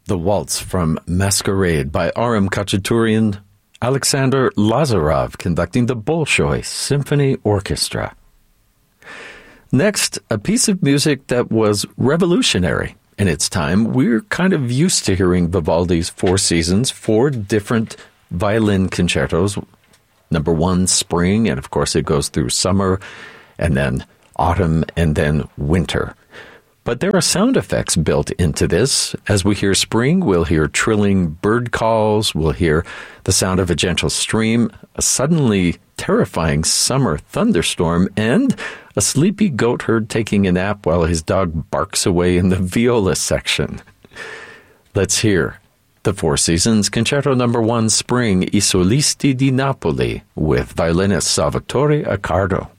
The Waltz from Masquerade by R.M. Khachaturian, Alexander Lazarov conducting the Bolshoi Symphony Orchestra. Next, a piece of music that was revolutionary in its time. We're kind of used to hearing Vivaldi's Four Seasons, 4 different violin concertos. Number 1, spring, and of course it goes through summer, and then autumn, and then winter. But there are sound effects built into this. As we hear spring, we'll hear trilling bird calls, we'll hear the sound of a gentle stream, a suddenly terrifying summer thunderstorm, and a sleepy goat herd taking a nap while his dog barks away in the viola section. Let's hear the Four Seasons Concerto No. 1, Spring, I Solisti di Napoli, with violinist Salvatore Accardo.